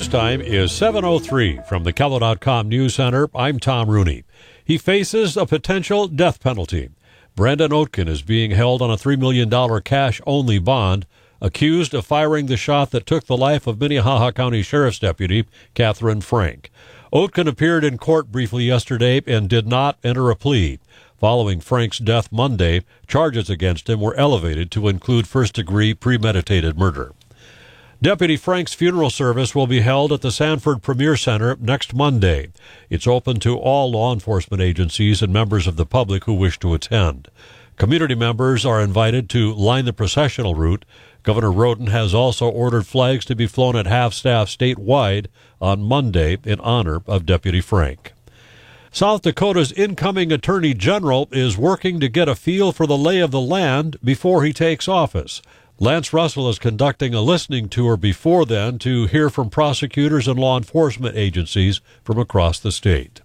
News time is 7:03 from the Kello.com News Center. I'm Tom Rooney. He faces a potential death penalty. Brandon Oetken is being held on a $3 million cash-only bond, accused of firing the shot that took the life of Minnehaha County Sheriff's Deputy Catherine Frank. Oetken appeared in court briefly yesterday and did not enter a plea. Following Frank's death Monday, charges against him were elevated to include first-degree premeditated murder. Deputy Frank's funeral service will be held at the Sanford Premier Center next Monday. It's open to all law enforcement agencies and members of the public who wish to attend. Community members are invited to line the processional route. Governor Roden has also ordered flags to be flown at half-staff statewide on Monday in honor of Deputy Frank. South Dakota's incoming Attorney General is working to get a feel for the lay of the land before he takes office. Lance Russell is conducting a listening tour before then to hear from prosecutors and law enforcement agencies from across the state.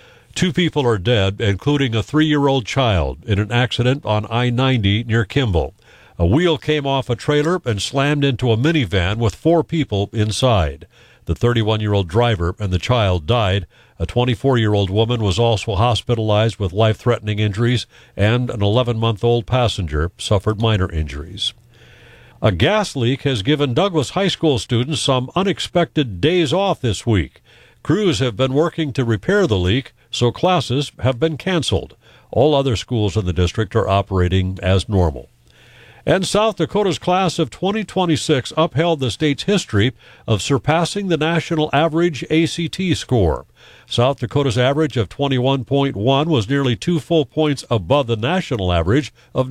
2 people are dead, including a 3-year-old child, in an accident on I-90 near Kimball. A wheel came off a trailer and slammed into a minivan with 4 people inside. The 31-year-old driver and the child died. A 24-year-old woman was also hospitalized with life-threatening injuries, and an 11-month-old passenger suffered minor injuries. A gas leak has given Douglas High School students some unexpected days off this week. Crews have been working to repair the leak, so classes have been canceled. All other schools in the district are operating as normal. And South Dakota's class of 2026 upheld the state's history of surpassing the national average ACT score. South Dakota's average of 21.1 was nearly 2 full points above the national average of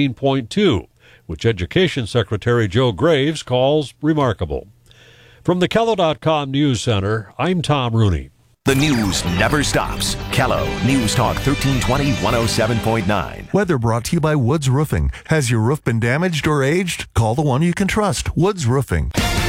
19.2. which Education Secretary Joe Graves calls remarkable. From the Kello.com News Center, I'm Tom Rooney. The news never stops. Kello News Talk 1320 107.9. Weather brought to you by Woods Roofing. Has your roof been damaged or aged? Call the one you can trust, Woods Roofing.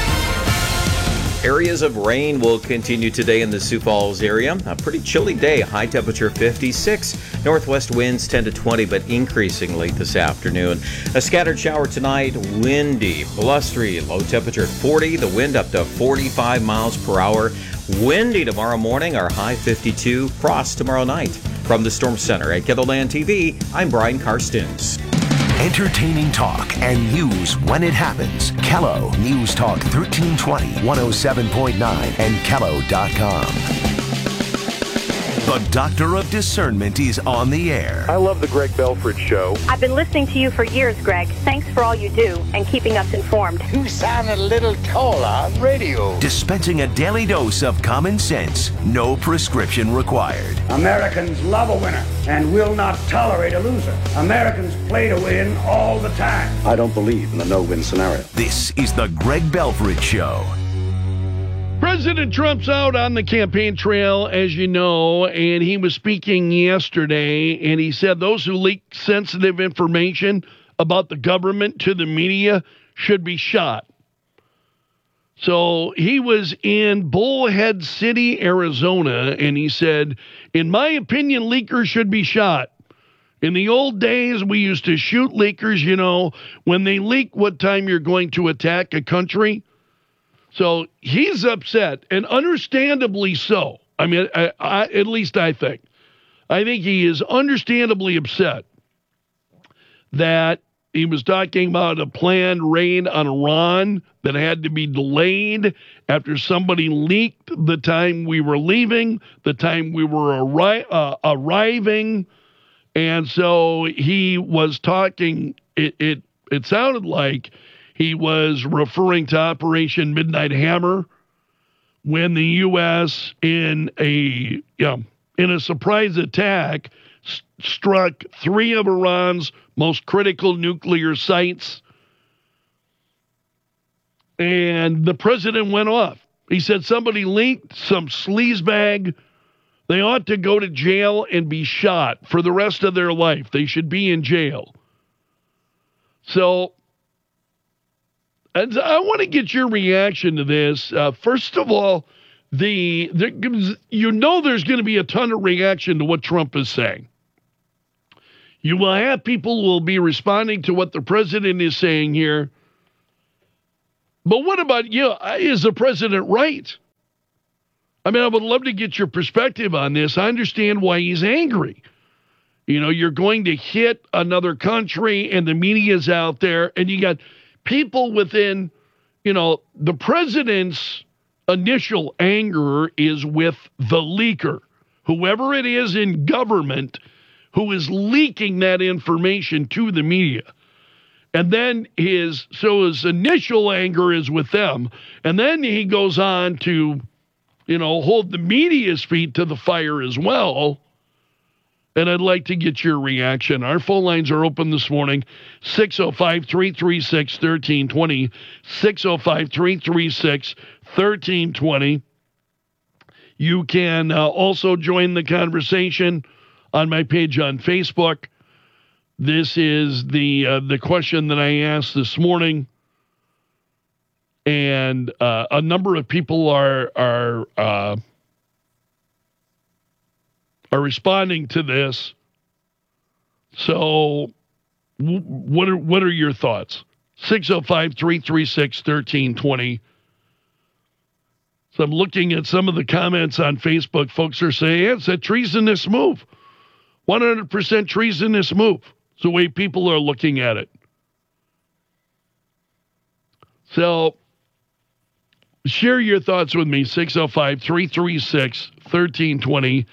Areas of rain will continue today in the Sioux Falls area. A pretty chilly day, high temperature 56. Northwest winds 10 to 20, but increasing late this afternoon. A scattered shower tonight, windy, blustery, low temperature 40. The wind up to 45 miles per hour. Windy tomorrow morning, our high 52. Frost tomorrow night. From the Storm Center at KELOLAND TV, I'm Brian Karstens. Entertaining talk and news when it happens. Kello News Talk 1320 107.9 and Kello.com. The Doctor of Discernment is on the air. I love the Greg Belford Show. I've been listening to you for years, Greg. Thanks for all you do and keeping us informed. You sound a little taller on radio. Dispensing a daily dose of common sense, no prescription required. Americans love a winner and will not tolerate a loser. Americans play to win all the time. I don't believe in the no-win scenario. This is the Greg Belford Show. President Trump's out on the campaign trail, as you know, and he was speaking yesterday, and he said those who leak sensitive information about the government to the media should be shot. So he was in Bullhead City, Arizona, and he said, in my opinion, leakers should be shot. In the old days, we used to shoot leakers, you know, when they leak what time you're going to attack a country. So he's upset, and understandably so. I mean, I at least I think. I think he is understandably upset that he was talking about a planned raid on Iran that had to be delayed after somebody leaked the time we were leaving, the time we were arriving. And so he was talking, it sounded like he was referring to Operation Midnight Hammer when the U.S. in a surprise attack struck 3 of Iran's most critical nuclear sites. And the president went off. He said somebody leaked, some sleazebag. They ought to go to jail and be shot for the rest of their life. They should be in jail. So, and I want to get your reaction to this. First of all, there's going to be a ton of reaction to what Trump is saying. You will have people who will be responding to what the president is saying here. But what about, is the president right? I mean, I would love to get your perspective on this. I understand why he's angry. You know, you're going to hit another country and the media's out there and you got people within, you know, the president's initial anger is with the leaker, whoever it is in government who is leaking that information to the media. And then his initial anger is with them. And then he goes on to, you know, hold the media's feet to the fire as well. And I'd like to get your reaction. Our phone lines are open this morning, 605-336-1320, 605-336-1320. You can also join the conversation on my page on Facebook. This is the question that I asked this morning, and a number of people are responding to this. So, what are your thoughts? 605-336-1320. So I'm looking at some of the comments on Facebook. Folks are saying, it's a treasonous move. 100% treasonous move. It's the way people are looking at it. So share your thoughts with me, 605-336-1320,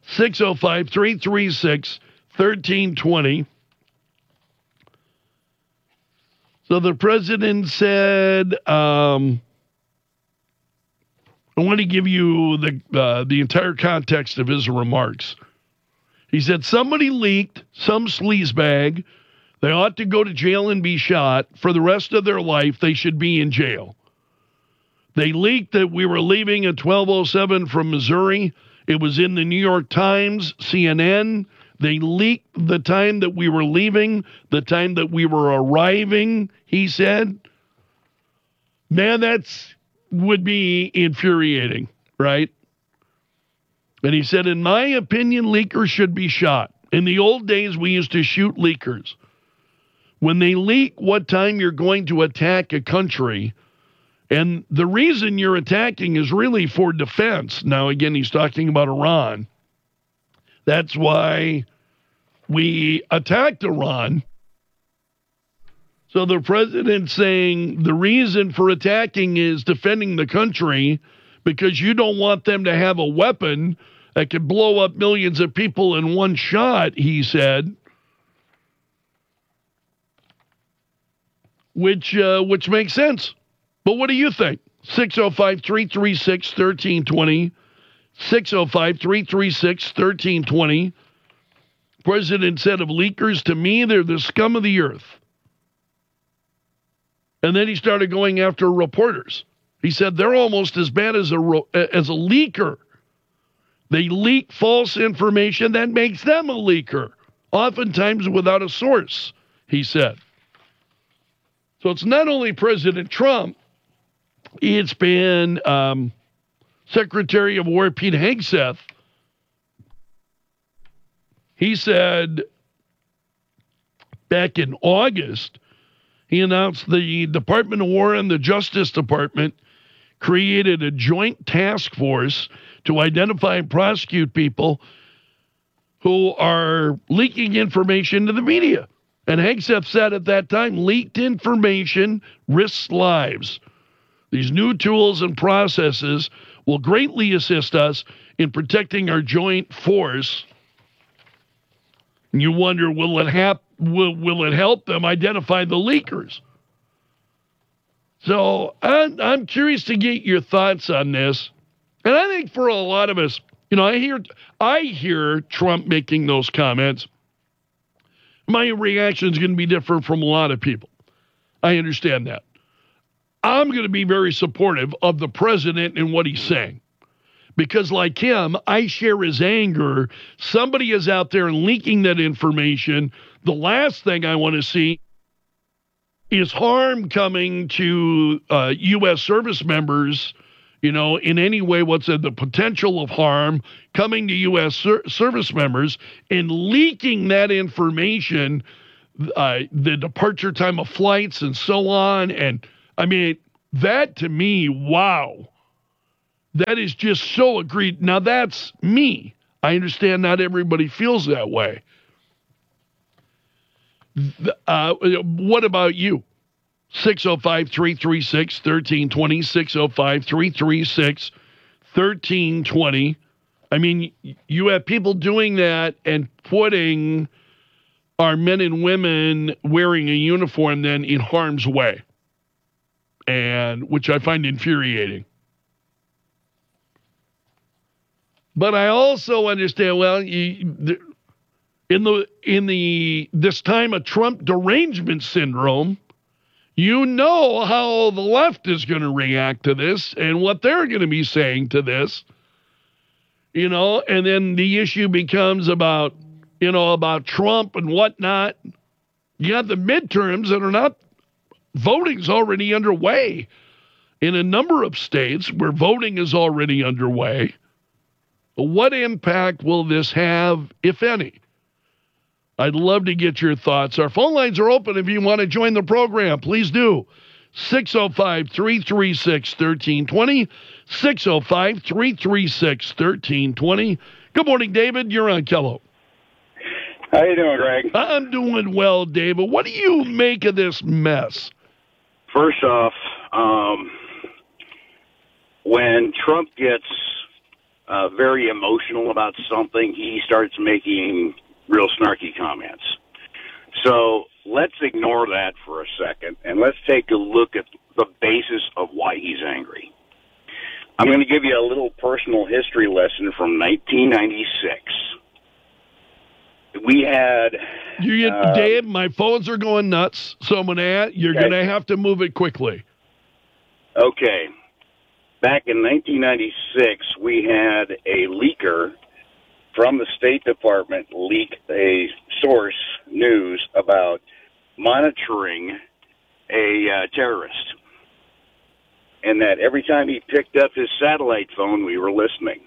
605-336-1320. So the president said, I want to give you the entire context of his remarks. He said, somebody leaked some sleazebag. They ought to go to jail and be shot. For the rest of their life, they should be in jail. They leaked that we were leaving at 12:07 from Missouri. It was in the New York Times, CNN. They leaked the time that we were leaving, the time that we were arriving, he said. Man, would be infuriating, right? And he said, in my opinion, leakers should be shot. In the old days, we used to shoot leakers. When they leak what time you're going to attack a country, and the reason you're attacking is really for defense. Now, again, he's talking about Iran. That's why we attacked Iran. So the president's saying the reason for attacking is defending the country because you don't want them to have a weapon that could blow up millions of people in one shot, he said. Which makes sense. But what do you think? 605-336-1320. 605-336-1320. President said of leakers, to me, they're the scum of the earth. And then he started going after reporters. He said they're almost as bad as a leaker. They leak false information that makes them a leaker, oftentimes without a source, he said. So it's not only President Trump, it's been Secretary of War Pete Hegseth. He said back in August, he announced the Department of War and the Justice Department created a joint task force to identify and prosecute people who are leaking information to the media. And Hegseth said at that time, leaked information risks lives. These new tools and processes will greatly assist us in protecting our joint force. And you wonder, will it help them identify the leakers? So I'm curious to get your thoughts on this. And I think for a lot of us, you know, I hear Trump making those comments. My reaction is going to be different from a lot of people. I understand that. I'm going to be very supportive of the president and what he's saying. Because like him, I share his anger. Somebody is out there leaking that information. The last thing I want to see is harm coming to U.S. service members, you know, in any way, the potential of harm coming to U.S. service members and leaking that information, the departure time of flights and so on. And I mean, that to me, wow. That is just so agreed. Now, that's me. I understand not everybody feels that way. What about you? 605-336-1320, 605-336-1320. I mean, you have people doing that and putting our men and women wearing a uniform then in harm's way, and which I find infuriating. But I also understand, well, in this time of Trump derangement syndrome, you know how the left is going to react to this and what they're going to be saying to this, and then the issue becomes about Trump and whatnot. You got the midterms that are not, voting's already underway in a number of states where voting is already underway. What impact will this have, if any? I'd love to get your thoughts. Our phone lines are open if you want to join the program. Please do. 605-336-1320. 605-336-1320. Good morning, David. You're on Kello. How you doing, Greg? I'm doing well, David. What do you make of this mess? First off, when Trump gets very emotional about something, he starts making real snarky comments. So let's ignore that for a second, and let's take a look at the basis of why he's angry. I'm going to give you a little personal history lesson from 1996. We had... Dave, my phones are going nuts, so I'm going to you're going to have to move it quickly. Okay. Back in 1996, we had a leaker from the State Department leak a source news about monitoring a terrorist. And that every time he picked up his satellite phone, we were listening.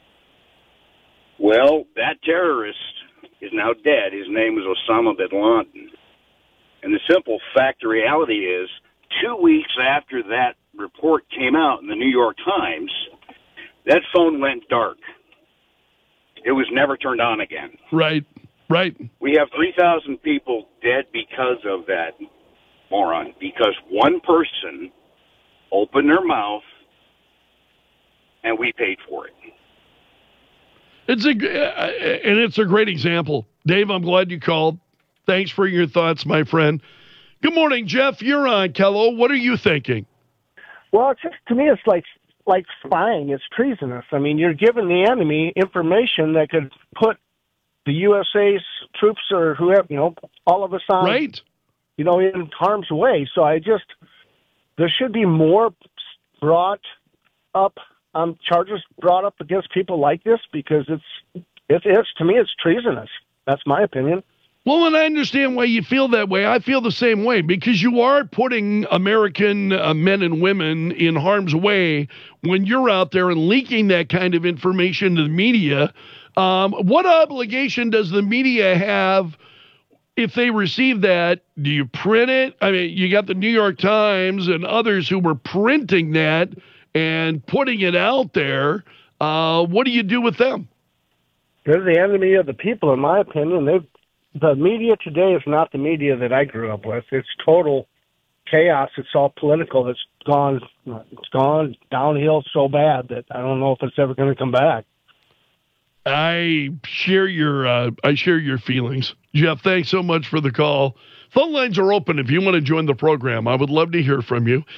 Well, that terrorist is now dead. His name was Osama bin Laden. And the simple fact, the reality is, 2 weeks after that report came out in the New York Times, that phone went dark. It was never turned on again. Right. We have 3,000 people dead because of that moron, because one person opened their mouth and we paid for it. It's a great example. Dave, I'm glad you called. Thanks for your thoughts, my friend. Good morning, Jeff. You're on, Kello. What are you thinking? Well, it's just, to me, it's like spying. It's treasonous. I mean, you're giving the enemy information that could put the USA's troops or whoever, all of us on, right, in harm's way. So there should be more brought up, charges brought up against people like this, because it's to me, it's treasonous. That's my opinion. Well, and I understand why you feel that way. I feel the same way, because you are putting American men and women in harm's way when you're out there and leaking that kind of information to the media. What obligation does the media have if they receive that? Do you print it? I mean, you got the New York Times and others who were printing that and putting it out there. What do you do with them? They're the enemy of the people, in my opinion. The media today is not the media that I grew up with. It's total chaos. It's all political. It's gone downhill so bad that I don't know if it's ever going to come back. I share your feelings. Jeff, thanks so much for the call. Phone lines are open if you want to join the program. I would love to hear from you.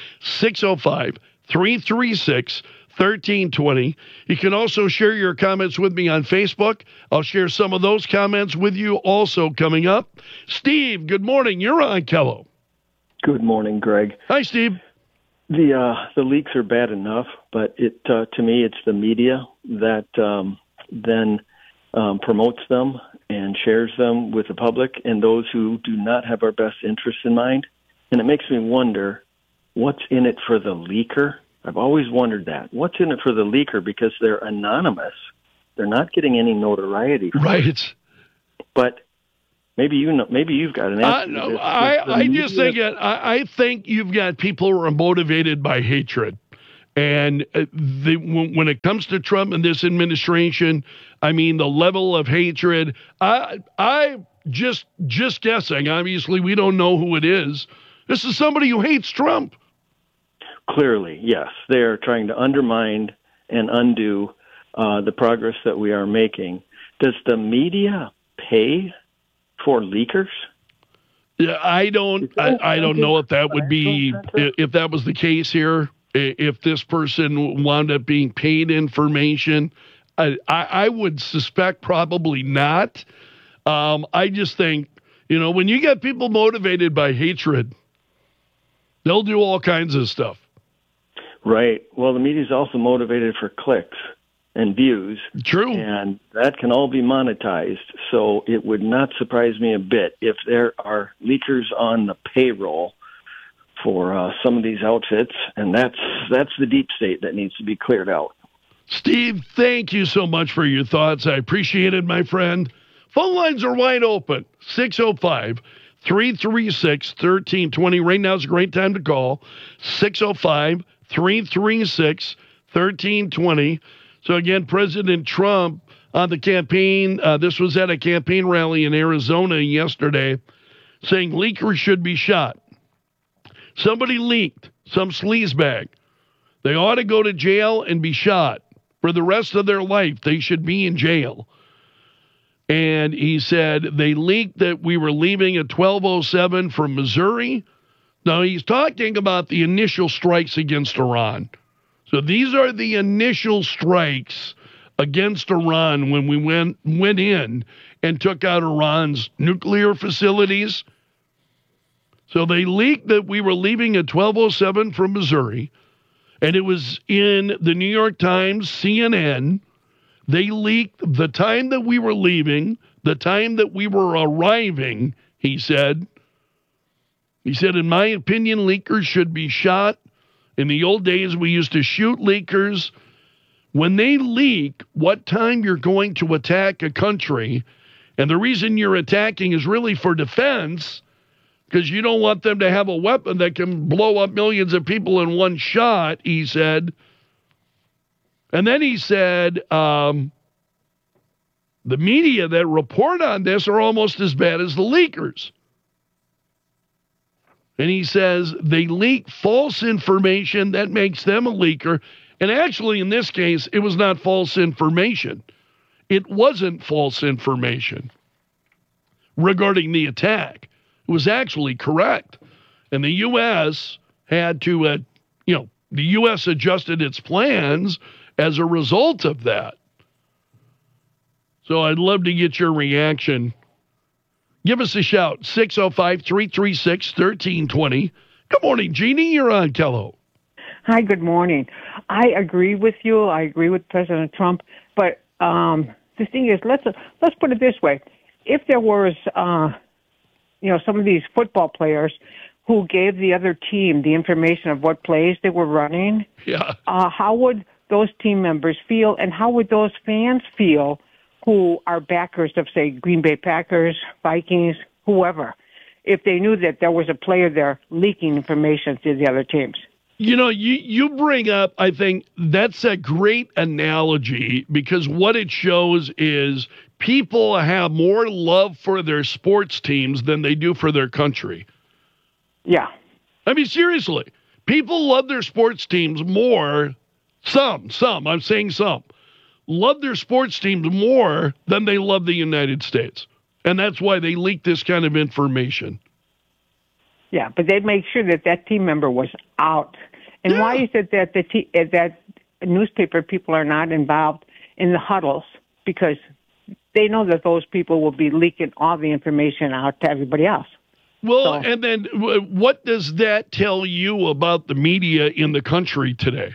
605-336-1320. You can also share your comments with me on Facebook. I'll share some of those comments with you also coming up. Steve, good morning. You're on Kello. Good morning, Greg. Hi, Steve. The leaks are bad enough, but to me, it's the media that then promotes them and shares them with the public and those who do not have our best interests in mind. And it makes me wonder, what's in it for the leaker? I've always wondered that. What's in it for the leaker? Because they're anonymous. They're not getting any notoriety. Right. But maybe you've got an answer. No, I think you've got people who are motivated by hatred. And when it comes to Trump and this administration, I mean, the level of hatred, I just guessing. Obviously, we don't know who it is. This is somebody who hates Trump. Clearly, yes. They are trying to undermine and undo the progress that we are making. Does the media pay for leakers? Yeah, I don't know if that would be, if that was the case here, if this person wound up being paid information. I would suspect probably not. I just think, when you get people motivated by hatred, they'll do all kinds of stuff. Right. Well, the media is also motivated for clicks and views. True. And that can all be monetized. So it would not surprise me a bit if there are leakers on the payroll for some of these outfits. And that's the deep state that needs to be cleared out. Steve, thank you so much for your thoughts. I appreciate it, my friend. Phone lines are wide open. 605-336-1320. Right now is a great time to call. 605-336-1320. So again, President Trump on the campaign, this was at a campaign rally in Arizona yesterday, saying leakers should be shot. Somebody leaked, some sleazebag. They ought to go to jail and be shot. For the rest of their life, they should be in jail. And he said they leaked that we were leaving at 12:07 from Missouri. Now, he's talking about the initial strikes against Iran. So these are the initial strikes against Iran when we went in and took out Iran's nuclear facilities. So they leaked that we were leaving at 12:07 from Missouri, and it was in the New York Times, CNN. They leaked the time that we were leaving, the time that we were arriving, he said. He said, in my opinion, leakers should be shot. In the old days, we used to shoot leakers. When they leak what time you're going to attack a country, and the reason you're attacking is really for defense, because you don't want them to have a weapon that can blow up millions of people in one shot, he said. And then he said, the media that report on this are almost as bad as the leakers. And he says they leak false information that makes them a leaker. And actually, in this case, it was not false information. It wasn't false information regarding the attack. It was actually correct. And the U.S. had to, the U.S. adjusted its plans as a result of that. So I'd love to get your reaction. Give us a shout, 605-336-1320. Good morning, Jeannie. You're on Kello. Hi, good morning. I agree with you. I agree with President Trump. But the thing is, let's put it this way. If there was, some of these football players who gave the other team the information of what plays they were running, how would those team members feel, and how would those fans feel who are backers of, say, Green Bay Packers, Vikings, whoever, if they knew that there was a player there leaking information to the other teams? You bring up, I think that's a great analogy, because what it shows is people have more love for their sports teams than they do for their country. Yeah. I mean, seriously, people love their sports teams more. Some, I'm saying some, love their sports teams more than they love the United States. And that's why they leak this kind of information. Yeah, but they make sure that team member was out. And why is it that that newspaper people are not involved in the huddles? Because they know that those people will be leaking all the information out to everybody else. Well, and then what does that tell you about the media in the country today?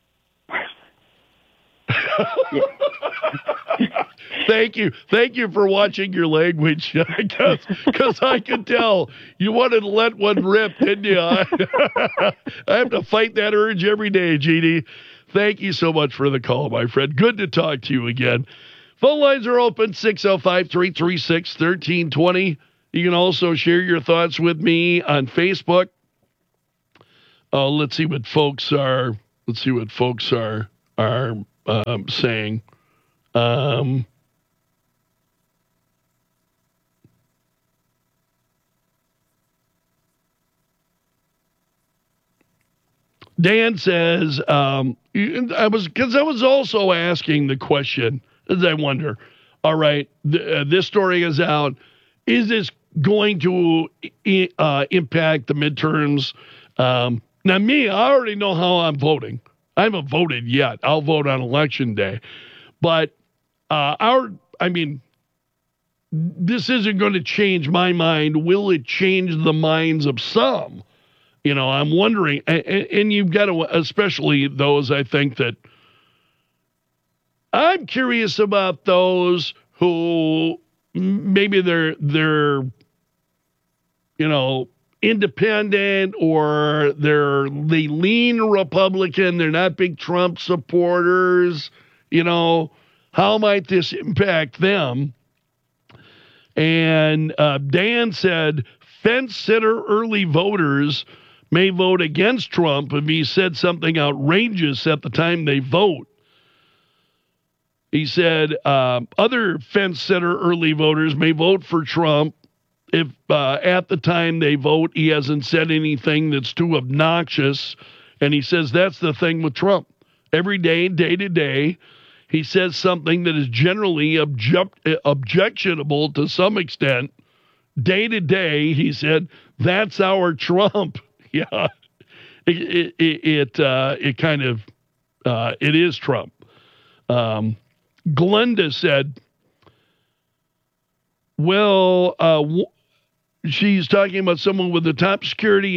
Thank you for watching your language, because I could tell you wanted to let one rip, didn't you? I have to fight that urge every day, Jeannie. Thank you so much for the call, my friend. Good to talk to you again. Phone lines are open, 605-336-1320. You can also share your thoughts with me on Facebook. Let's see what folks are Let's see what folks are saying. Dan says, I was also asking the question, as I wonder, all right, this story is out. Is this going to impact the midterms? Now, me, I already know how I'm voting. I haven't voted yet. I'll vote on Election Day. But this isn't going to change my mind. Will it change the minds of some? You know, I'm wondering, and you've got to, especially those, I think that I'm curious about those who maybe they're independent, or they lean Republican. They're not big Trump supporters. How might this impact them? And Dan said, fence-sitter early voters may vote against Trump if he said something outrageous at the time they vote. He said other fence-sitter early voters may vote for Trump if at the time they vote he hasn't said anything that's too obnoxious. And he says that's the thing with Trump. Every day, day to day, he says something that is generally objectionable to some extent. Day to day, he said, that's our Trump. Yeah, it is Trump. Glenda said, she's talking about someone with the top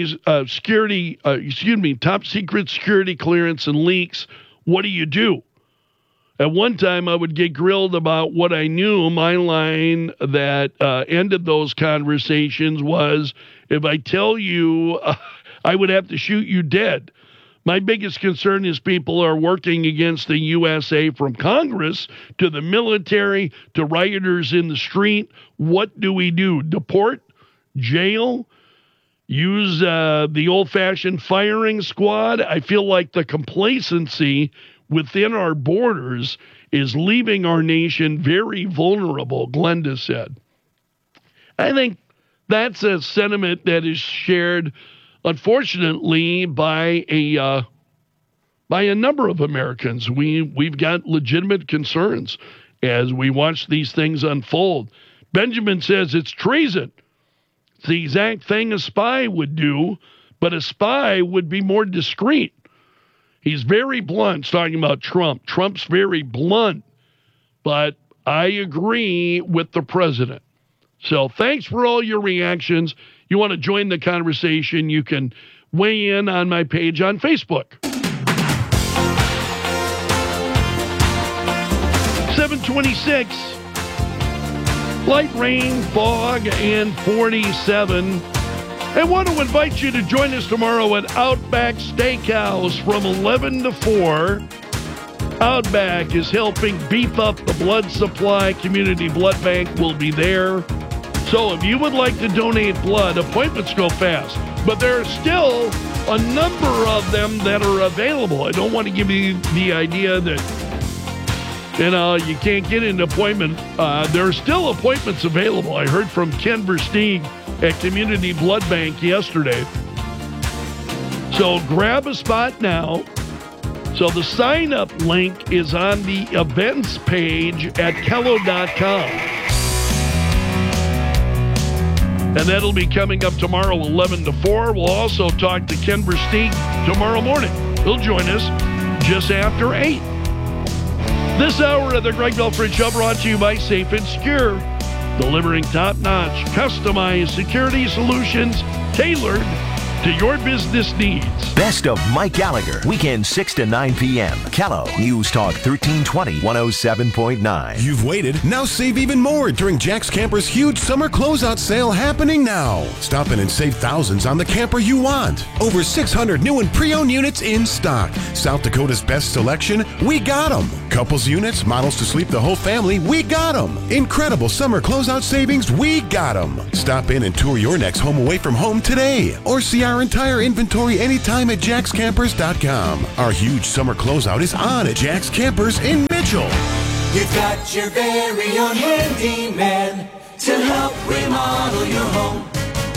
top secret security clearance and leaks. What do you do? At one time, I would get grilled about what I knew. My line that ended those conversations was, if I tell you, I would have to shoot you dead. My biggest concern is people are working against the USA, from Congress to the military to rioters in the street. What do we do? Deport? Jail? Use the old-fashioned firing squad? I feel like the complacency within our borders is leaving our nation very vulnerable, Glenda said. I think that's a sentiment that is shared, unfortunately, by a number of Americans. We've got legitimate concerns as we watch these things unfold. Benjamin says it's treason. It's the exact thing a spy would do, but a spy would be more discreet. He's very blunt, talking about Trump. Trump's very blunt, but I agree with the president. So thanks for all your reactions. You want to join the conversation, you can weigh in on my page on Facebook. 726, light rain, fog, and 47. I want to invite you to join us tomorrow at Outback Steakhouse from 11 to 4. Outback is helping beef up the blood supply. Community Blood Bank will be there. So if you would like to donate blood, appointments go fast. But there are still a number of them that are available. I don't want to give you the idea that, you can't get an appointment. There are still appointments available. I heard from Ken Versteeg at Community Blood Bank yesterday. So grab a spot now. So the sign-up link is on the events page at Kello.com. And that'll be coming up tomorrow, 11 to 4. We'll also talk to Ken Versteeg tomorrow morning. He'll join us just after 8. This hour of the Greg Belfrage Show brought to you by Safe and Secure, delivering top-notch, customized security solutions tailored to your business needs. Best of Mike Gallagher, weekend 6 to 9 p.m. Kello News Talk 1320, 107.9. You've waited. Now save even more during Jack's Camper's huge summer closeout sale happening now. Stop in and save thousands on the camper you want. Over 600 new and pre-owned units in stock. South Dakota's best selection, we got them. Couples units, models to sleep the whole family, we got them. Incredible summer closeout savings, we got them. Stop in and tour your next home away from home today. Or see our entire inventory anytime at jackscampers.com. Our huge summer closeout is on at Jack's Campers in Mitchell. You've got your very own handyman to help remodel your home.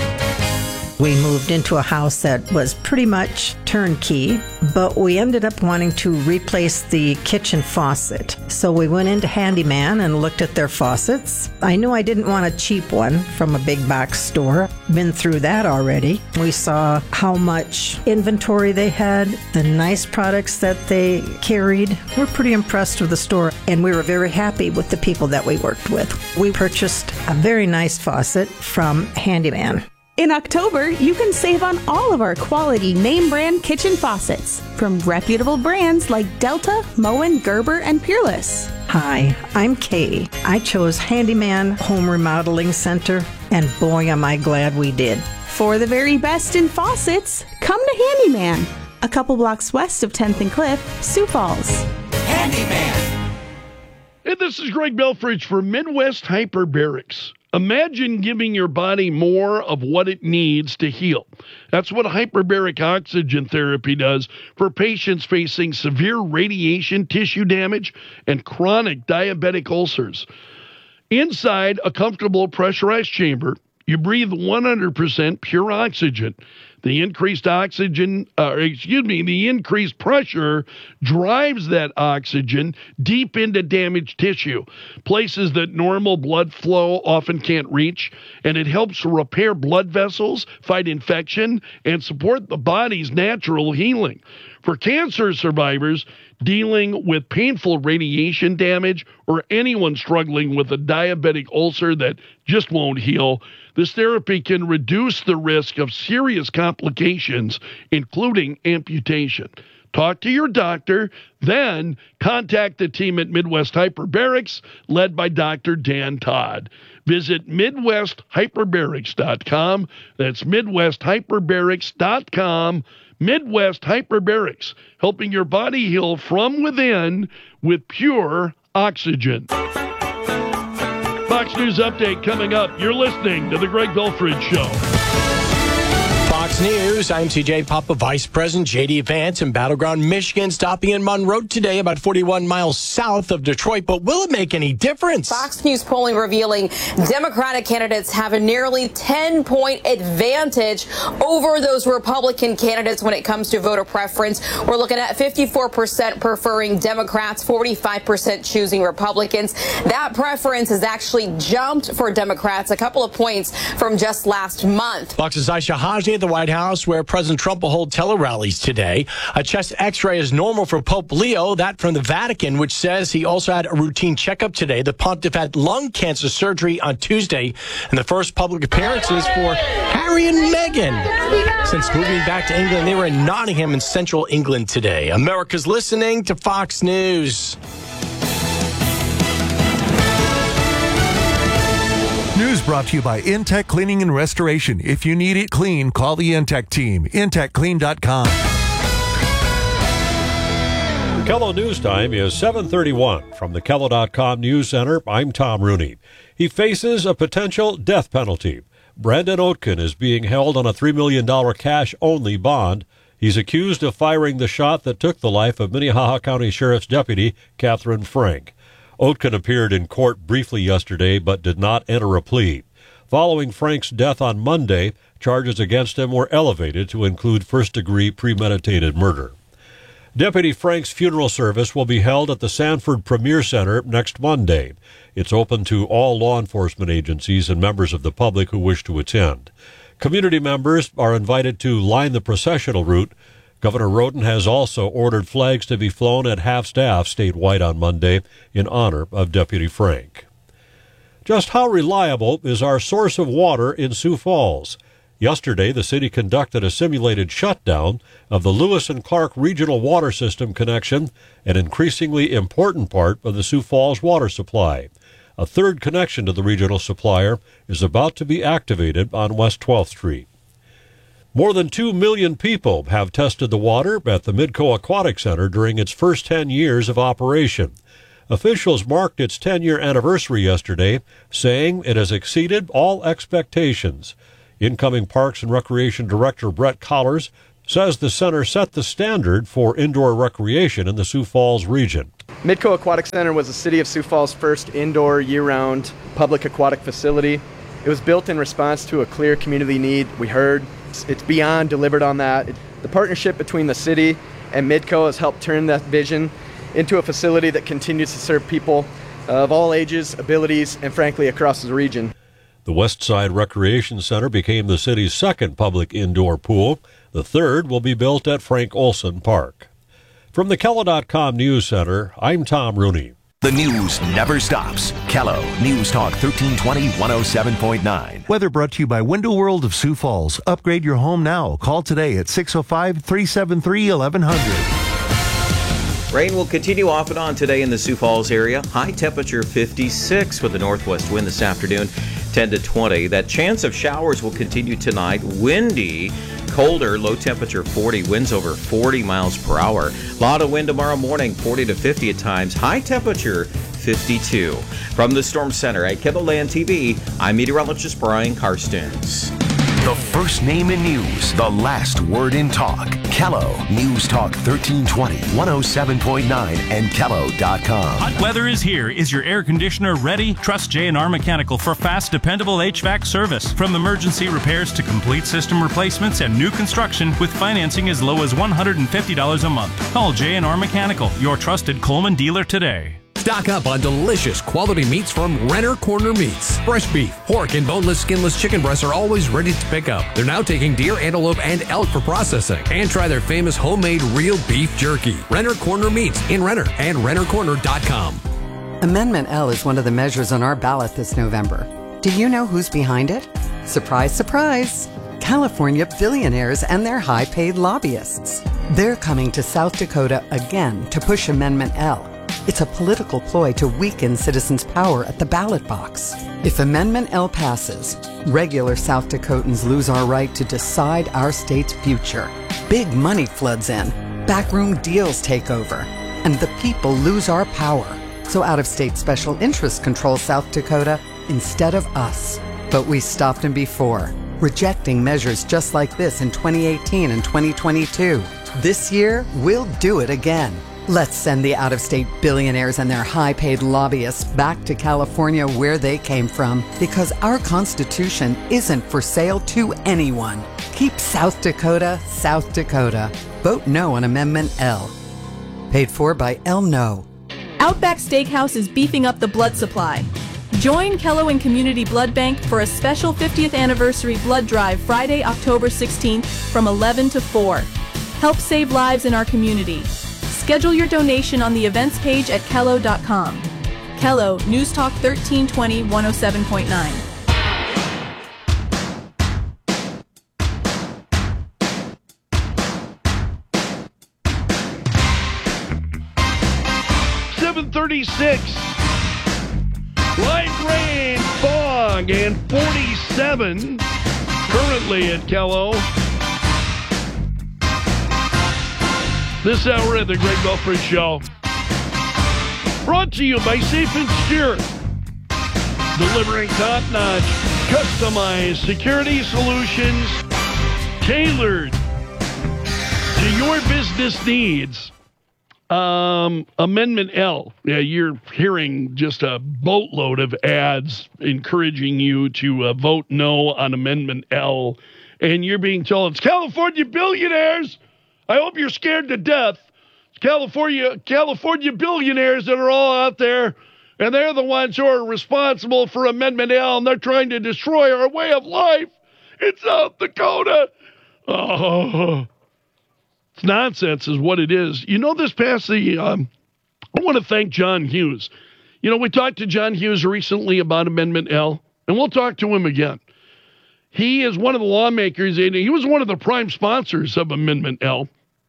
We moved into a house that was pretty much turnkey, but we ended up wanting to replace the kitchen faucet. So we went into Handyman and looked at their faucets. I knew I didn't want a cheap one from a big box store. Been through that already. We saw how much inventory they had, the nice products that they carried. We're pretty impressed with the store, and we were very happy with the people that we worked with. We purchased a very nice faucet from Handyman. In October, you can save on all of our quality name brand kitchen faucets from reputable brands like Delta, Moen, Gerber, and Peerless. Hi, I'm Kay. I chose Handyman Home Remodeling Center, and boy, am I glad we did. For the very best in faucets, come to Handyman, a couple blocks west of 10th and Cliff, Sioux Falls. Handyman. And this is Greg Belfridge for Midwest Hyperbarics. Imagine giving your body more of what it needs to heal. That's what hyperbaric oxygen therapy does for patients facing severe radiation tissue damage and chronic diabetic ulcers. Inside a comfortable pressurized chamber, you breathe 100% pure oxygen. The increased the increased pressure drives that oxygen deep into damaged tissue, places that normal blood flow often can't reach, and it helps repair blood vessels, fight infection, and support the body's natural healing. For cancer survivors dealing with painful radiation damage or anyone struggling with a diabetic ulcer that just won't heal, this therapy can reduce the risk of serious complications, including amputation. Talk to your doctor, then contact the team at Midwest Hyperbarics, led by Dr. Dan Todd. Visit MidwestHyperbarics.com. That's MidwestHyperbarics.com. Midwest Hyperbarics, helping your body heal from within with pure oxygen. Fox News Update coming up. You're listening to The Greg Belfridge Show. Fox News, I'm CJ Papa. Vice President J.D. Vance in Battleground, Michigan, stopping in Monroe today, about 41 miles south of Detroit. But will it make any difference? Fox News polling revealing Democratic candidates have a nearly 10-point advantage over those Republican candidates when it comes to voter preference. We're looking at 54% preferring Democrats, 45% choosing Republicans. That preference has actually jumped for Democrats a couple of points from just last month. Fox's Aisha Hajni at the White House, where President Trump will hold tele-rallies today. A chest x-ray is normal for Pope Leo, that from the Vatican, which says he also had a routine checkup today. The pontiff had lung cancer surgery on Tuesday, and the first public appearances for Harry and Meghan. Since moving back to England, they were in Nottingham in central England today. America's listening to Fox News. News brought to you by Intech Cleaning and Restoration. If you need it clean, call the Intech team. IntechClean.com. KELO News Time is 7:31. From the KELO.com News Center, I'm Tom Rooney. He faces a potential death penalty. Brandon Oatkin is being held on a $3 million cash-only bond. He's accused of firing the shot that took the life of Minnehaha County Sheriff's Deputy Catherine Frank. Oatkin appeared in court briefly yesterday but did not enter a plea. Following Frank's death on Monday, charges against him were elevated to include first-degree premeditated murder. Deputy Frank's funeral service will be held at the Sanford Premier Center next Monday. It's open to all law enforcement agencies and members of the public who wish to attend. Community members are invited to line the processional route. Governor Roden has also ordered flags to be flown at half-staff statewide on Monday in honor of Deputy Frank. Just how reliable is our source of water in Sioux Falls? Yesterday, the city conducted a simulated shutdown of the Lewis and Clark Regional Water System connection, an increasingly important part of the Sioux Falls water supply. A third connection to the regional supplier is about to be activated on West 12th Street. More than 2 million people have tested the water at the Midco Aquatic Center during its first 10 years of operation. Officials marked its 10-year anniversary yesterday, saying it has exceeded all expectations. Incoming Parks and Recreation Director Brett Collars says the center set the standard for indoor recreation in the Sioux Falls region. Midco Aquatic Center was the City of Sioux Falls' first indoor year-round public aquatic facility. It was built in response to a clear community need we heard. It's beyond delivered on that. The partnership between the city and Midco has helped turn that vision into a facility that continues to serve people of all ages, abilities, and frankly, across the region. The Westside Recreation Center became the city's second public indoor pool. The third will be built at Frank Olson Park. From the Kello.com News Center, I'm Tom Rooney. The news never stops. Kello News Talk 1320 107.9. Weather brought to you by Window World of Sioux Falls. Upgrade your home now. Call today at 605-373-1100. Rain will continue off and on today in the Sioux Falls area. High temperature 56 with a northwest wind this afternoon, 10 to 20. That chance of showers will continue tonight. Windy, colder, low temperature 40, winds over 40 miles per hour. A lot of wind tomorrow morning, 40 to 50 at times. High temperature 52. From the Storm Center at KENOLAND TV, I'm meteorologist Brian Karstens. The first name in news, the last word in talk. Kello News Talk 1320, 107.9, and Kello.com. Hot weather is here. Is your air conditioner ready? Trust J&R Mechanical for fast, dependable HVAC service. From emergency repairs to complete system replacements and new construction with financing as low as $150 a month. Call J&R Mechanical, your trusted Coleman dealer today. Stock up on delicious quality meats from Renner Corner Meats. Fresh beef, pork, and boneless, skinless chicken breasts are always ready to pick up. They're now taking deer, antelope, and elk for processing. And try their famous homemade real beef jerky. Renner Corner Meats in Renner and RennerCorner.com. Amendment L is one of the measures on our ballot this November. Do you know who's behind it? Surprise, surprise! California billionaires and their high-paid lobbyists. They're coming to South Dakota again to push Amendment L. It's a political ploy to weaken citizens' power at the ballot box. If Amendment L passes, regular South Dakotans lose our right to decide our state's future. Big money floods in, backroom deals take over, and the people lose our power. So out-of-state special interests control South Dakota instead of us. But we stopped them before, rejecting measures just like this in 2018 and 2022. This year, we'll do it again. Let's send the out-of-state billionaires and their high-paid lobbyists back to California where they came from, because our Constitution isn't for sale to anyone. Keep South Dakota, South Dakota. Vote no on Amendment L. Paid for by El No. Outback Steakhouse is beefing up the blood supply. Join Kello and Community Blood Bank for a special 50th anniversary blood drive Friday, October 16th from 11 to 4. Help save lives in our community. Schedule your donation on the events page at Kello.com. Kello, News Talk 1320, 107.9. Light rain, fog, and 47 currently at Kello. This hour of the Greg Belford Show. Brought to you by Safe and Secure. Delivering top-notch, customized security solutions tailored to your business needs. Amendment L. Yeah, you're hearing just a boatload of ads encouraging you to vote no on Amendment L. And you're being told it's California billionaires. I hope you're scared to death. California billionaires that are all out there, and they're the ones who are responsible for Amendment L, and they're trying to destroy our way of life in South Dakota. Oh, it's nonsense is what it is. You know, this past I want to thank John Hughes. You know, we talked to John Hughes recently about Amendment L, and we'll talk to him again. He is one of the lawmakers, and he was one of the prime sponsors of Amendment L.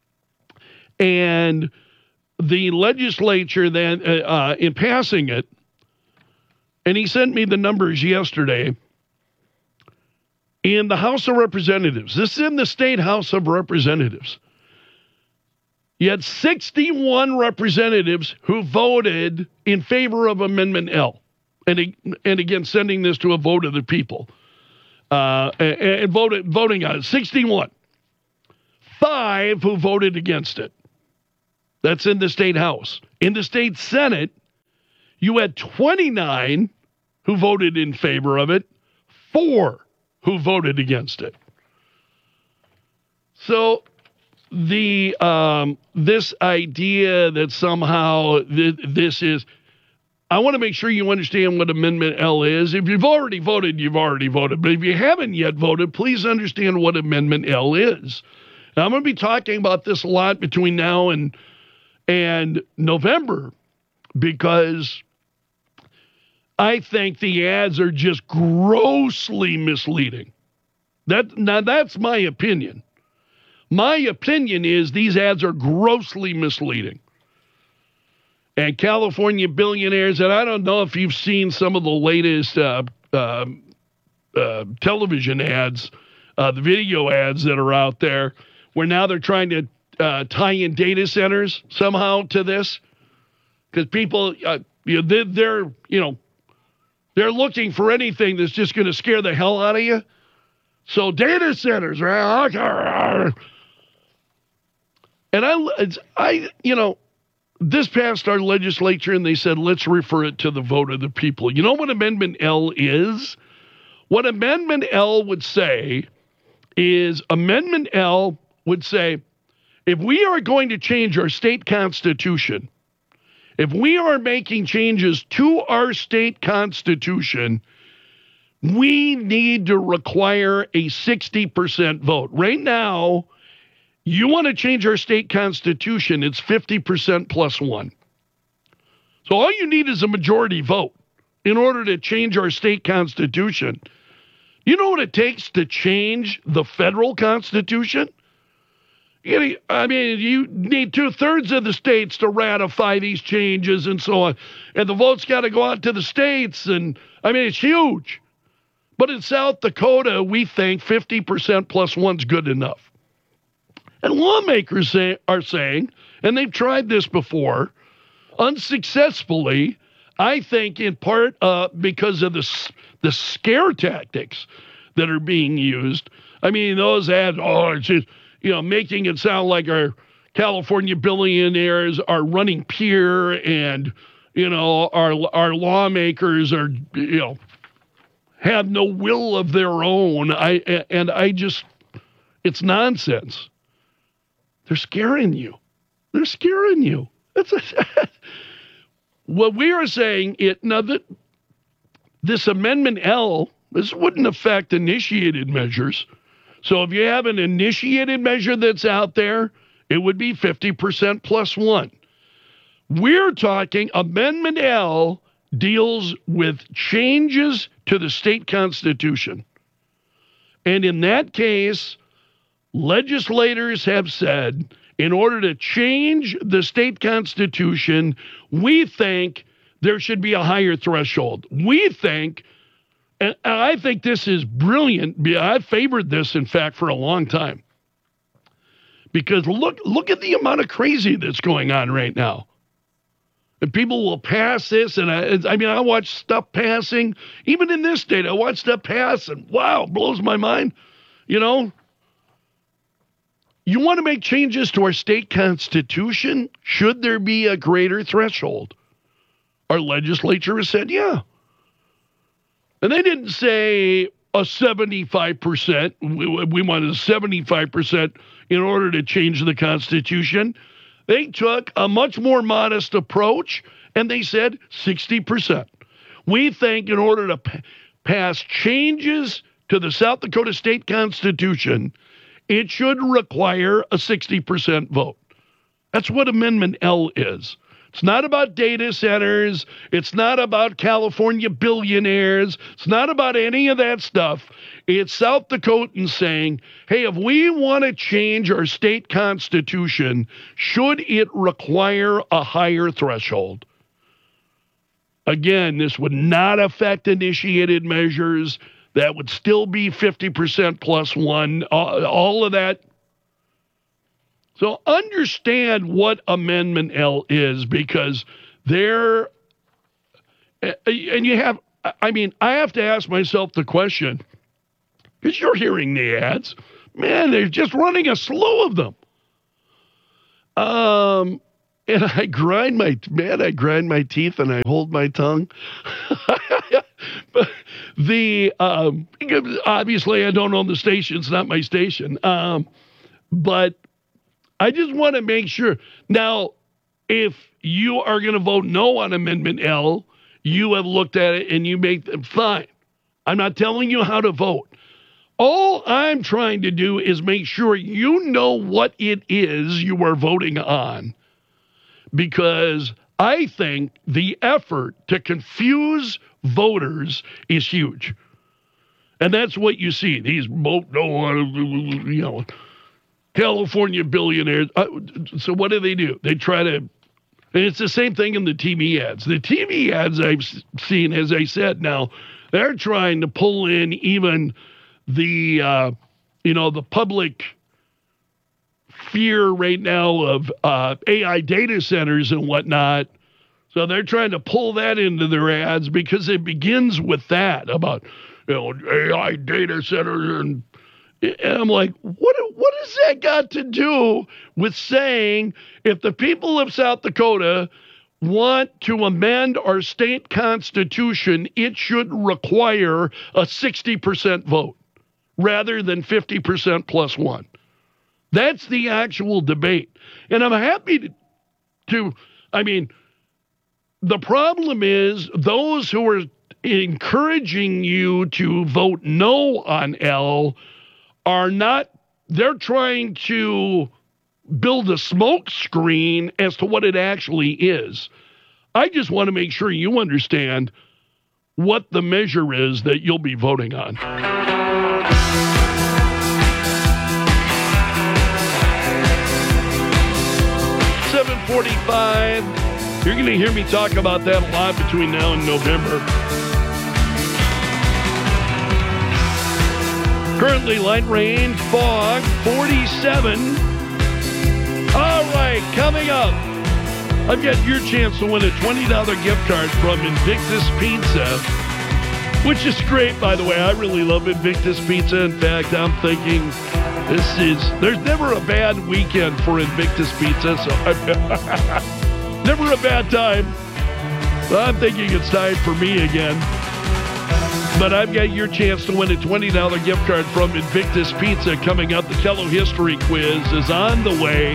And the legislature then, in passing it, and he sent me the numbers yesterday, in the House of Representatives, this is in the State House of Representatives, you had 61 representatives who voted in favor of Amendment L. And again, sending this to a vote of the people. and voting on it. 61. 5 who voted against it. That's in the state House. In the state Senate, you had 29 who voted in favor of it, 4 who voted against it. So the this idea that somehow this is, I want to make sure you understand what Amendment L is. If you've already voted, you've already voted. But if you haven't yet voted, please understand what Amendment L is. Now, I'm going to be talking about this a lot between now and November, because I think the ads are just grossly misleading. That's my opinion. My opinion is these ads are grossly misleading. And California billionaires, and I don't know if you've seen some of the latest television ads, the video ads that are out there, where now they're trying to tie in data centers somehow to this, because people, they're looking for anything that's just going to scare the hell out of you. So data centers, right? And I this passed our legislature, and they said, let's refer it to the vote of the people. You know what Amendment L is? What Amendment L would say is, Amendment L would say, if we are going to change our state constitution, if we are making changes to our state constitution, we need to require a 60% vote. Right now, you want to change our state constitution, it's 50% plus 1. So all you need is a majority vote in order to change our state constitution. You know what it takes to change the federal constitution? You need 2/3 of the states to ratify these changes and so on. And the vote's got to go out to the states. And it's huge. But in South Dakota, we think 50% plus 1's good enough. And lawmakers are saying, and they've tried this before, unsuccessfully, I think in part because of the scare tactics that are being used. Those ads, it's just, making it sound like our California billionaires are running pure, and, our lawmakers are, have no will of their own. It's nonsense. They're scaring you. They're scaring you. What we are saying, that this Amendment L, this wouldn't affect initiated measures. So if you have an initiated measure that's out there, it would be 50% plus 1. We're talking Amendment L deals with changes to the state constitution. And in that case, legislators have said, in order to change the state constitution, we think there should be a higher threshold. We think, and I think this is brilliant. I've favored this, in fact, for a long time. Because look at the amount of crazy that's going on right now. And people will pass this, and I watch stuff passing. Even in this state, I watch stuff pass, and wow, it blows my mind. You want to make changes to our state constitution? Should there be a greater threshold? Our legislature has said, yeah. And they didn't say a 75%. We wanted a 75% in order to change the Constitution. They took a much more modest approach, and they said 60%. We think in order to pass changes to the South Dakota State Constitution, it should require a 60% vote. That's what Amendment L is. It's not about data centers. It's not about California billionaires. It's not about any of that stuff. It's South Dakotans saying, hey, if we want to change our state constitution, should it require a higher threshold? Again, this would not affect initiated measures. That would still be 50% plus 1, all of that. So understand what Amendment L is, because I have to ask myself the question, because you're hearing the ads. Man, they're just running a slew of them. And I grind my teeth and I hold my tongue. But obviously I don't own the station. It's not my station. But I just want to make sure. Now, if you are going to vote no on Amendment L, you have looked at it and you make them fine. I'm not telling you how to vote. All I'm trying to do is make sure you know what it is you are voting on. Because I think the effort to confuse voters is huge. And that's what you see. These California billionaires. So what do? They try to, and it's the same thing in the TV ads. The TV ads I've seen, as I said, now they're trying to pull in even the public fear right now of AI data centers and whatnot. So they're trying to pull that into their ads because it begins with that about AI data centers, and I'm like, what has that got to do with saying if the people of South Dakota want to amend our state constitution, it should require a 60% vote rather than 50% plus one? That's the actual debate. And I'm happy to the problem is those who are encouraging you to vote no on L are not, they're trying to build a smoke screen as to what it actually is. I just want to make sure you understand what the measure is that you'll be voting on. 7:45. You're going to hear me talk about that a lot between now and November. Currently, light rain, fog, 47. All right, coming up, I've got your chance to win a $20 gift card from Invictus Pizza, which is great, by the way. I really love Invictus Pizza. In fact, I'm thinking there's never a bad weekend for Invictus Pizza, so never a bad time. I'm thinking it's time for me again. But I've got your chance to win a $20 gift card from Invictus Pizza coming up. The Kello History Quiz is on the way.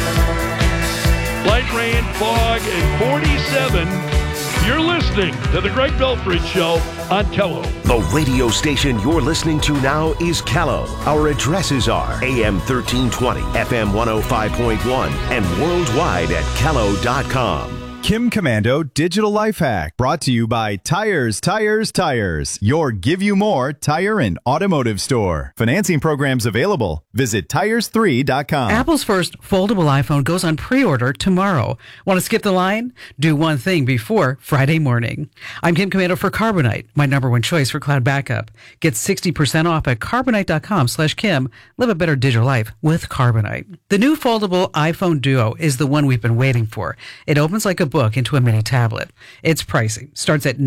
Light rain, fog, and 47. You're listening to The Greg Belfridge Show on Kello. The radio station you're listening to now is Kello. Our addresses are AM 1320, FM 105.1, and worldwide at Kello.com. Kim Commando Digital Life Hack, brought to you by Tires, your Give You More tire and automotive store. Financing programs available. Visit tires3.com. Apple's first foldable iPhone goes on pre-order tomorrow. Want to skip the line? Do one thing before Friday morning. I'm Kim Commando for Carbonite, my number one choice for cloud backup. Get 60% off at carbonite.com/Kim. Live a better digital life with Carbonite. The new foldable iPhone Duo is the one we've been waiting for. It opens like a book into a mini tablet. It's pricey. Starts at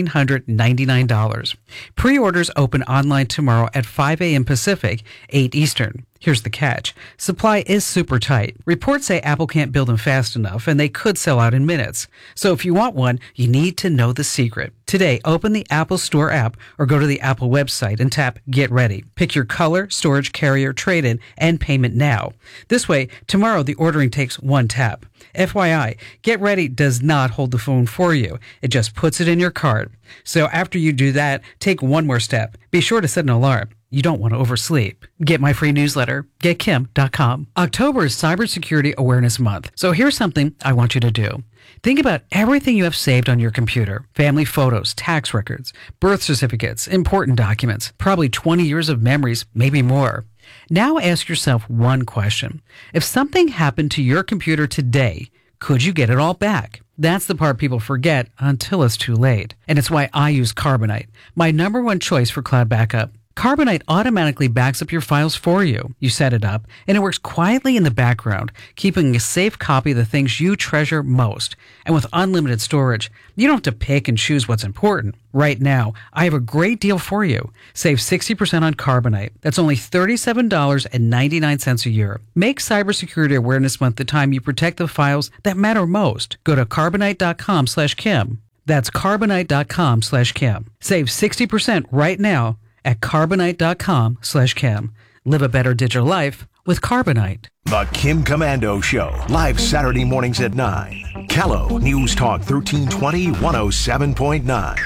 $1,999. Pre-orders open online tomorrow at 5 a.m. Pacific, 8 Eastern. Here's the catch. Supply is super tight. Reports say Apple can't build them fast enough, and they could sell out in minutes. So if you want one, you need to know the secret. Today, open the Apple Store app or go to the Apple website and tap Get Ready. Pick your color, storage, carrier, trade-in, and payment now. This way, tomorrow the ordering takes one tap. FYI, Get Ready does not hold the phone for you. It just puts it in your cart. So after you do that, take one more step. Be sure to set an alarm. You don't want to oversleep. Get my free newsletter, getkim.com. October is Cybersecurity Awareness Month, so here's something I want you to do. Think about everything you have saved on your computer. Family photos, tax records, birth certificates, important documents, probably 20 years of memories, maybe more. Now ask yourself one question. If something happened to your computer today, could you get it all back? That's the part people forget until it's too late. And it's why I use Carbonite, my number one choice for cloud backup. Carbonite automatically backs up your files for you. You set it up, and it works quietly in the background, keeping a safe copy of the things you treasure most. And with unlimited storage, you don't have to pick and choose what's important. Right now, I have a great deal for you. Save 60% on Carbonite. That's only $37.99 a year. Make Cybersecurity Awareness Month the time you protect the files that matter most. Go to Carbonite.com/Kim. That's Carbonite.com/Kim. Save 60% right now at Carbonite.com/Kim. Live a better digital life with Carbonite. The Kim Komando Show, live Saturday mornings at 9. Callow News Talk 1320 107.9.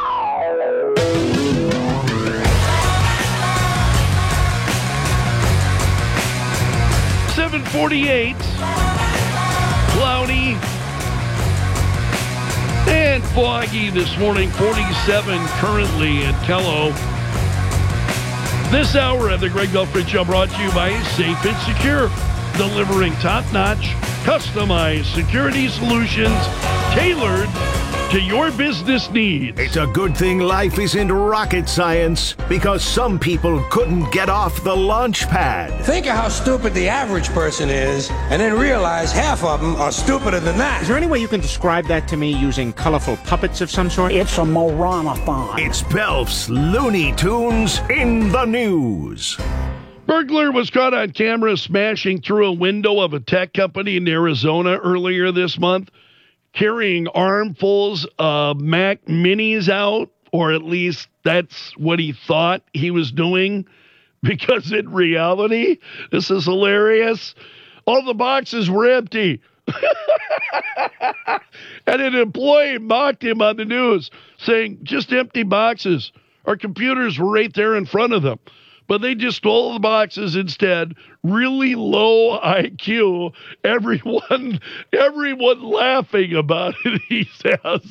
.48, cloudy and foggy this morning. 47 currently at Callow. This hour of the Greg Belfrich Show brought to you by Safe and Secure, delivering top-notch, customized security solutions tailored to your business needs. It's a good thing life isn't rocket science, because some people couldn't get off the launch pad. Think of how stupid the average person is, and then realize half of them are stupider than that. Is there any way you can describe that to me using colorful puppets of some sort? It's a Moranathon. It's Belf's Looney Tunes in the news. Burglar was caught on camera smashing through a window of a tech company in Arizona earlier this month, carrying armfuls of Mac Minis out, or at least that's what he thought he was doing, because in reality, this is hilarious, all the boxes were empty. And an employee mocked him on the news, saying, just empty boxes. Our computers were right there in front of them. But they just stole the boxes instead. Really low IQ. Everyone laughing about it, he says.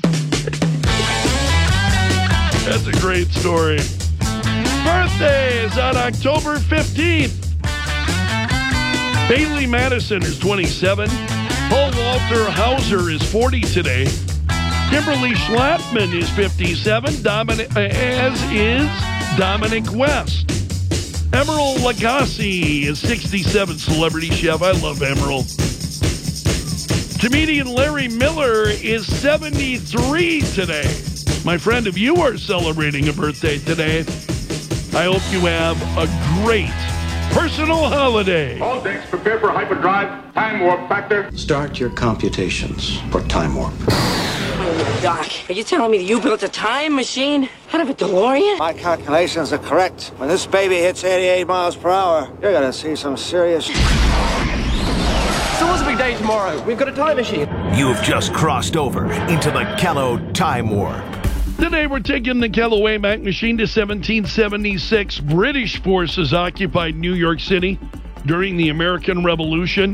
That's a great story. Birthdays on October 15th. Bailey Madison is 27. Paul Walter Hauser is 40 today. Kimberly Schlafman is 57, as is Dominic West. Emerald Lagasse is 67, celebrity chef. I love Emerald. Comedian Larry Miller is 73 today. My friend, if you are celebrating a birthday today, I hope you have a great personal holiday. All decks prepare for hyperdrive. Time warp factor. Start your computations for time warp. Doc, are you telling me that you built a time machine out of a DeLorean? My calculations are correct. When this baby hits 88 miles per hour, you're gonna see some serious... So what's the big day tomorrow? We've got a time machine. You've just crossed over into the Callow Time Warp. Today we're taking the Callow Wayback Machine to 1776. British forces occupied New York City during the American Revolution.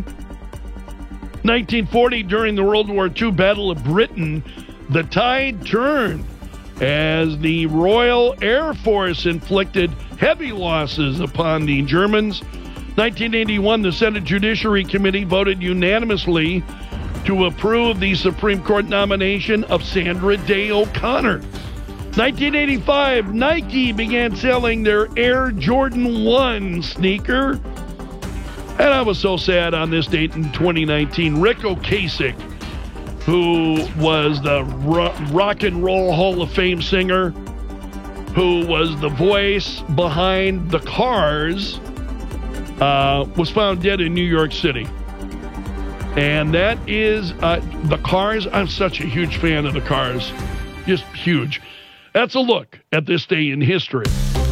1940, during the World War II Battle of Britain, the tide turned as the Royal Air Force inflicted heavy losses upon the Germans. 1981, the Senate Judiciary Committee voted unanimously to approve the Supreme Court nomination of Sandra Day O'Connor. 1985, Nike began selling their Air Jordan 1 sneaker. And I was so sad on this date in 2019. Rick Ocasek, who was the Rock and Roll Hall of Fame singer, who was the voice behind the Cars, was found dead in New York City. And that is the Cars. I'm such a huge fan of the Cars. Just huge. That's a look at this day in history.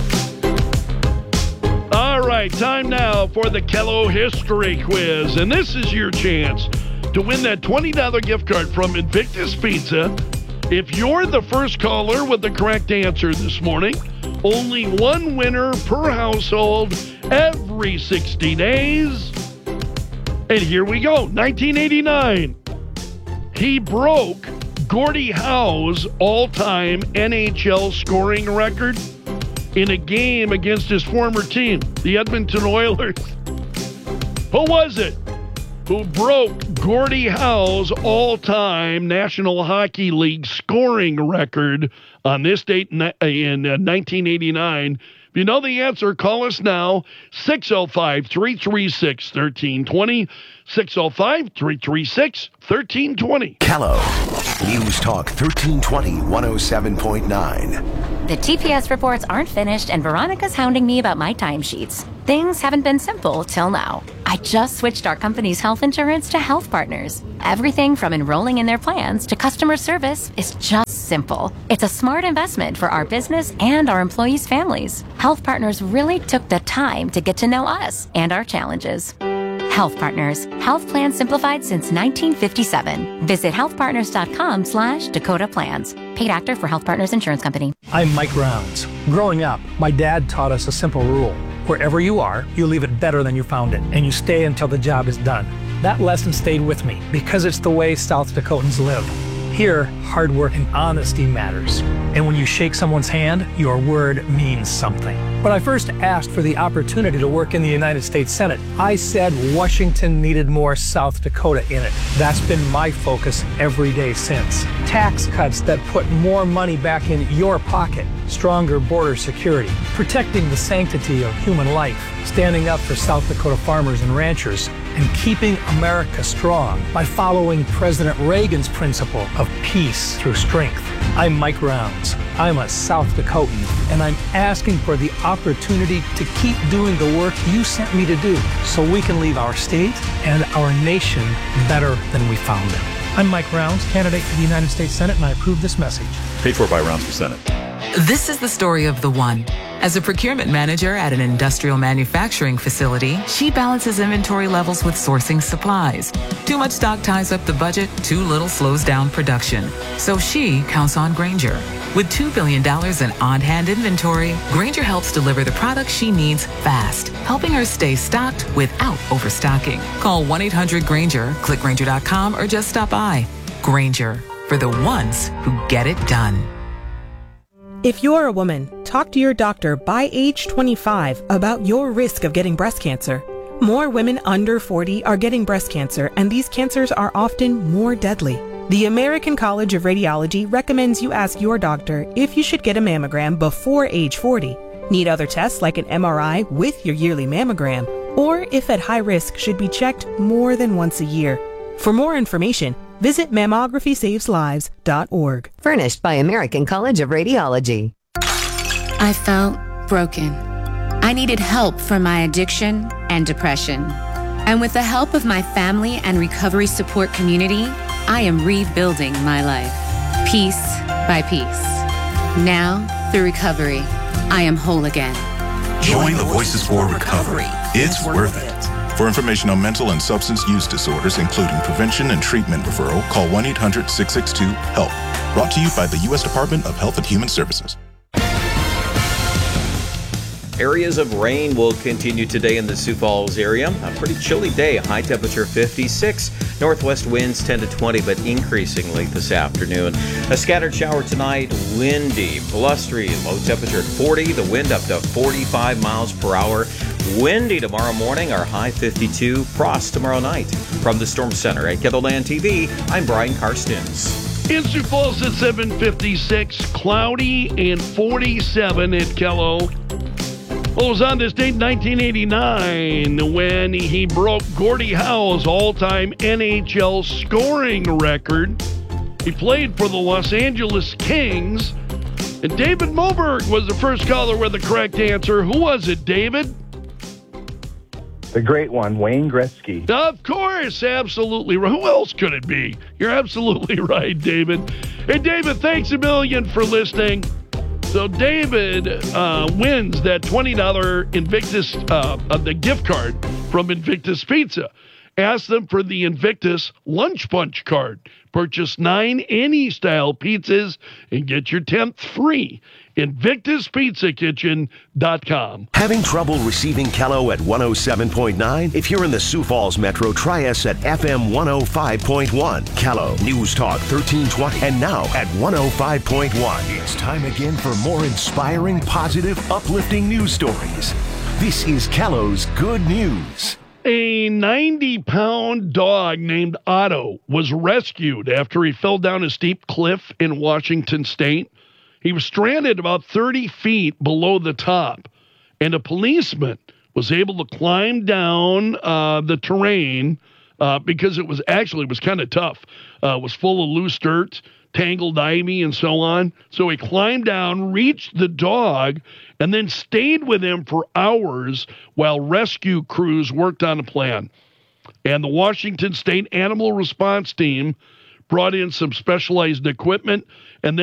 All right, time now for the Callow History Quiz. And this is your chance to win that $20 gift card from Invictus Pizza. If you're the first caller with the correct answer this morning, only one winner per household every 60 days. And here we go. 1989. He broke Gordie Howe's all-time NHL scoring record in a game against his former team, the Edmonton Oilers. Who was it who broke Gordie Howe's all-time National Hockey League scoring record on this date in 1989? If you know the answer, call us now, 605-336-1320, 605-336-1320. Kello, News Talk 1320, 107.9. The TPS reports aren't finished, and Veronica's hounding me about my timesheets. Things haven't been simple till now. I just switched our company's health insurance to Health Partners. Everything from enrolling in their plans to customer service is just simple. It's a smart investment for our business and our employees' families. Health Partners really took the time to get to know us and our challenges. Health Partners. Health plans simplified since 1957. Visit healthpartners.com/Dakota Plans. Paid actor for Health Partners Insurance Company. I'm Mike Rounds. Growing up, my dad taught us a simple rule. Wherever you are, you leave it better than you found it, and you stay until the job is done. That lesson stayed with me because it's the way South Dakotans live. Here, hard work and honesty matters. And when you shake someone's hand, your word means something. When I first asked for the opportunity to work in the United States Senate, I said Washington needed more South Dakota in it. That's been my focus every day since. Tax cuts that put more money back in your pocket, stronger border security, protecting the sanctity of human life, standing up for South Dakota farmers and ranchers, and keeping America strong by following President Reagan's principle of peace through strength. I'm Mike Rounds. I'm a South Dakotan, and I'm asking for the opportunity to keep doing the work you sent me to do so we can leave our state and our nation better than we found it. I'm Mike Rounds, candidate for the United States Senate, and I approve this message. Paid for by Rounds for Senate. This is the story of the one. As a procurement manager at an industrial manufacturing facility, she balances inventory levels with sourcing supplies. Too much stock ties up the budget, too little slows down production. So she counts on Grainger. With $2 billion in on-hand inventory, Grainger helps deliver the products she needs fast, helping her stay stocked without overstocking. Call 1-800-GRAINGER, click Grainger.com, or just stop by. Grainger, for the ones who get it done. If you're a woman, talk to your doctor by age 25 about your risk of getting breast cancer. More women under 40 are getting breast cancer, and these cancers are often more deadly. The American College of Radiology recommends you ask your doctor if you should get a mammogram before age 40, need other tests like an MRI with your yearly mammogram, or if at high risk should be checked more than once a year. For more information, visit mammographysaveslives.org. Furnished by American College of Radiology. I felt broken. I needed help from my addiction and depression. And with the help of my family and recovery support community, I am rebuilding my life, piece by piece. Now, through recovery, I am whole again. Join the Voices for Recovery. It's worth it. For information on mental and substance use disorders, including prevention and treatment referral, call 1-800-662-HELP. Brought to you by the U.S. Department of Health and Human Services. Areas of rain will continue today in the Sioux Falls area. A pretty chilly day, high temperature 56. Northwest winds 10 to 20, but increasing late this afternoon. A scattered shower tonight, windy, blustery, low temperature at 40. The wind up to 45 miles per hour. Windy tomorrow morning, our high 52. Frost tomorrow night. From the Storm Center at KELOLAND TV, I'm Brian Karstens. In Sioux Falls at 7:56, cloudy and 47 at Kello. Well, it was on this date, 1989, when he broke Gordie Howe's all-time NHL scoring record. He played for the Los Angeles Kings. And David Moberg was the first caller with the correct answer. Who was it, David? The great one, Wayne Gretzky. Of course, absolutely. Who else could it be? You're absolutely right, David. Hey, David, thanks a million for listening. So David wins that $20 Invictus, the gift card from Invictus Pizza. Ask them for the Invictus Lunch Punch card. Purchase 9 any-style pizzas and get your 10th free. InvictusPizzaKitchen.com. Having trouble receiving Kello at 107.9? If you're in the Sioux Falls Metro, try us at FM 105.1. Kello News Talk 1320. And now at 105.1. It's time again for more inspiring, positive, uplifting news stories. This is Kello's Good News. A 90-pound dog named Otto was rescued after he fell down a steep cliff in Washington State. He was stranded about 30 feet below the top. and a policeman was able to climb down the terrain because it was kind of tough. It was full of loose dirt, tangled ivy, and so on. So he climbed down, reached the dog, and then stayed with him for hours while rescue crews worked on a plan. And the Washington State Animal Response Team brought in some specialized equipment, and then